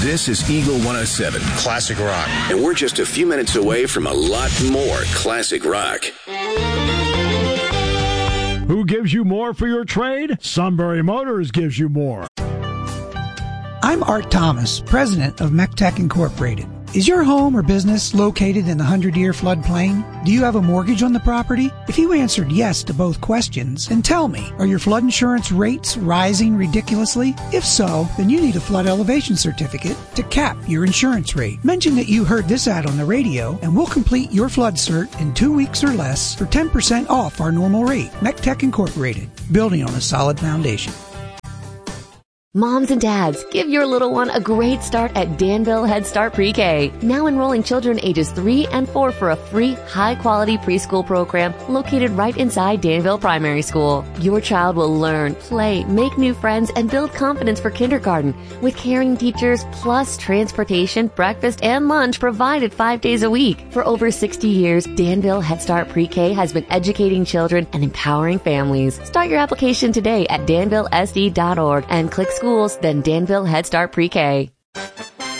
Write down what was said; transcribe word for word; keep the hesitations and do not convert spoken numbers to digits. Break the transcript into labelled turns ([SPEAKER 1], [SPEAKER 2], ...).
[SPEAKER 1] This is Eagle one oh seven. Classic rock. And we're just a few minutes away from a lot more classic rock.
[SPEAKER 2] Who gives you more for your trade? Sunbury Motors gives you more.
[SPEAKER 3] I'm Art Thomas, president of MechTech Incorporated. Is your home or business located in the hundred-year floodplain? Do you have a mortgage on the property? If you answered yes to both questions, then tell me, are your flood insurance rates rising ridiculously? If so, then you need a flood elevation certificate to cap your insurance rate. Mention that you heard this ad on the radio, and we'll complete your flood cert in two weeks or less for ten percent off our normal rate. MechTech Incorporated, building on a solid foundation.
[SPEAKER 4] Moms and dads, give your little one a great start at Danville Head Start Pre-K. Now enrolling children ages three and four for a free, high-quality preschool program located right inside Danville Primary School. Your child will learn, play, make new friends, and build confidence for kindergarten with caring teachers plus transportation, breakfast, and lunch provided five days a week. For over sixty years, Danville Head Start Pre-K has been educating children and empowering families. Start your application today at danville s d dot org and click schools, then Danville Head Start Pre-K.